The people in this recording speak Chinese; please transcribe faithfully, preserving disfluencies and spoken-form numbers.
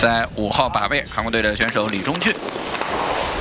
在五号靶位，韩国队的选手李忠俊。